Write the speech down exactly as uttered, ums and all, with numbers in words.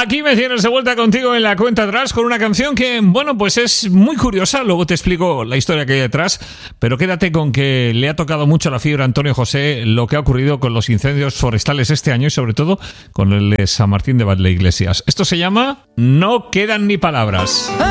Aquí me tienes de vuelta contigo en la cuenta atrás con una canción que, bueno, pues es muy curiosa. Luego te explico la historia que hay detrás, pero quédate con que le ha tocado mucho a la fibra a Antonio José lo que ha ocurrido con los incendios forestales este año y sobre todo con el de San Martín de Valleiglesias. Esto se llama No quedan ni palabras.